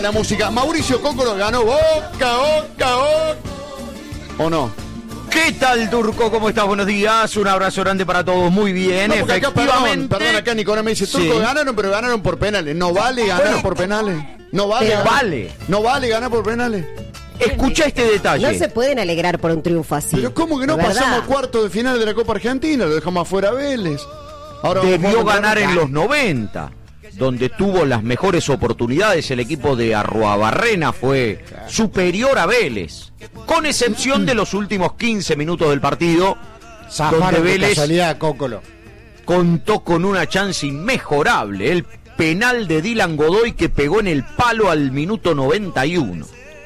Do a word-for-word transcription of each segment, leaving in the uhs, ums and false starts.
La música. Mauricio Cóncolo ganó Boca, Boca, Boca. ¿O no? ¿Qué tal, Turco? ¿Cómo estás? Buenos días. Un abrazo grande para todos. Muy bien, No, porque acá, efectivamente. perdón, perdón, acá Nicolás me dice, Turco, Sí. ganaron, pero ganaron por penales. No vale ganar Bueno. por penales. No vale Pero ganar. vale. No vale ganar por penales. Escucha este detalle. No se pueden alegrar por un triunfo así. Pero ¿cómo que no ¿verdad? pasamos a cuarto de final de la Copa Argentina? Lo dejamos afuera a Vélez. Ahora vamos a Debió jugar ganar contra- en los noventa, donde tuvo las mejores oportunidades. El equipo de Arruabarrena fue superior a Vélez, con excepción de los últimos quince minutos del partido, donde Zafaron de Vélez casualidad, Cóncolo. contó con una chance inmejorable, el penal de Dylan Godoy que pegó en el palo al minuto noventa y uno.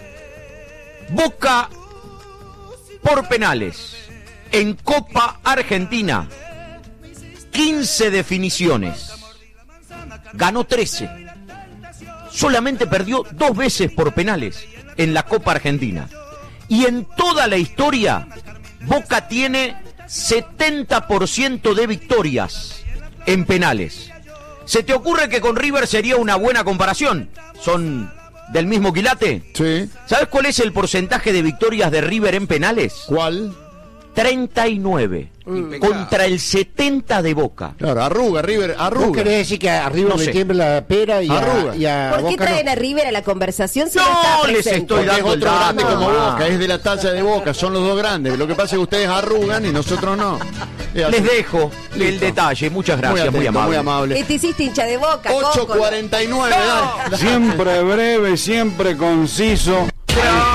Boca por penales en Copa Argentina, quince definiciones, ganó trece, solamente perdió dos veces por penales en la Copa Argentina, y en toda la historia Boca tiene setenta por ciento de victorias en penales. ¿Se te ocurre que con River sería una buena comparación? ¿Son del mismo quilate? Sí. ¿Sabes cuál es el porcentaje de victorias de River en penales? ¿Cuál? treinta y nueve contra el setenta de Boca. Claro, arruga, River, ¿Vos arruga. querés decir que a River No le sé. tiembla la pera y Arruga. a, y a ¿Por qué Boca traen no? a River a la conversación si no, No, está les presente? estoy Porque es dando el otro dato. grande como Ah. Boca, es de la talla de Boca, son los dos grandes. Lo que pasa es que ustedes arrugan y nosotros no. Es así. Les dejo el Listo. detalle. Muchas gracias, atento, muy amable. Muy amable. ¿Qué te hiciste hincha de Boca? ocho Cóncolo? cuarenta y nueve, dale. Siempre breve, siempre conciso.